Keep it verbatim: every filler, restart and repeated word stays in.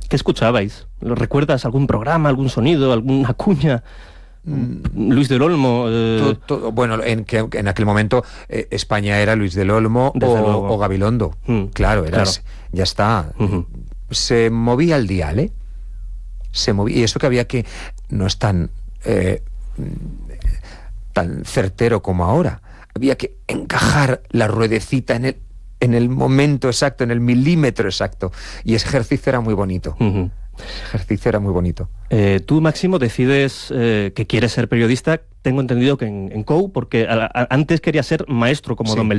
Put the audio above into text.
¿Qué escuchabais? ¿Lo recuerdas? ¿Algún programa, algún sonido, alguna cuña? Mm. Luis del Olmo. Eh... Todo, todo, bueno, en, que, en aquel momento eh, España era Luis del Olmo o, o Gabilondo. Mm. Claro, era, claro. Ya está. Uh-huh. Se movía el dial, ¿eh? Se movía. Y eso que había que... No es tan... Eh, tan certero como ahora. Había que encajar la ruedecita en el, en el momento exacto, en el milímetro exacto. Y ese ejercicio era muy bonito. Uh-huh. Ese ejercicio era muy bonito. Eh, tú, Máximo, decides eh, que quieres ser periodista, tengo entendido que en, en C O U, porque a, a, antes querías ser maestro como sí. Don Melchor.